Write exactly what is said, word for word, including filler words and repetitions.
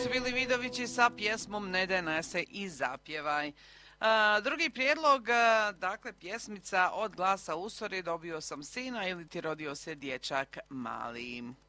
su bili Vidovići sa pjesmom Ne denese i zapjevaj. A, drugi prijedlog, a, dakle pjesmica Od glasa usori dobio sam sina ili ti rodio se dječak mali.